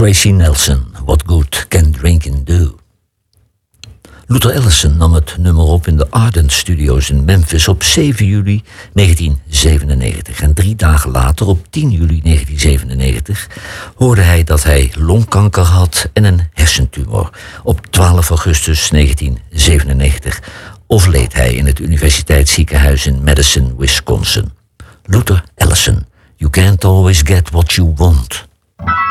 Tracy Nelson, What Good Can Drinking Do? Luther Allison nam het nummer op in de Ardent Studios in Memphis op 7 juli 1997. En 3 dagen later, op 10 juli 1997, hoorde hij dat hij longkanker had en een hersentumor. Op 12 augustus 1997 overleed hij in het universiteitsziekenhuis in Madison, Wisconsin. Luther Allison, You Can't Always Get What You Want.